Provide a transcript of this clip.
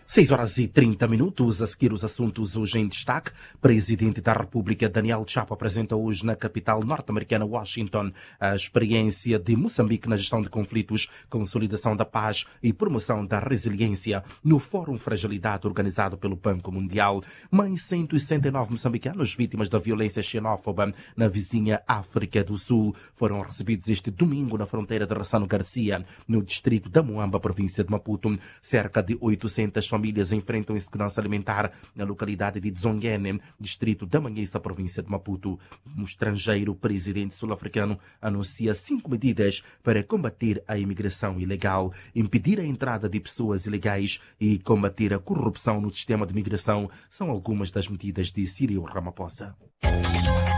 6h30. A seguir os assuntos hoje em destaque. Presidente da República Daniel Chapo apresenta hoje na capital norte-americana Washington a experiência de Moçambique na gestão de conflitos, consolidação da paz e promoção da resiliência no Fórum Fragilidade organizado pelo Banco Mundial. Mais 169 moçambicanos vítimas da violência xenófoba na vizinha África do Sul foram recebidos este domingo na fronteira de Rassano Garcia, no distrito da Moamba, província de Maputo. Cerca de 800 famílias enfrentam insegurança alimentar na localidade de Dzongene, distrito da Mangueça, província de Maputo. No estrangeiro, o presidente sul-africano anuncia 5 medidas para combater a imigração ilegal, impedir a entrada de pessoas ilegais e combater a corrupção no sistema de migração. São algumas das medidas de Cyril Ramaphosa.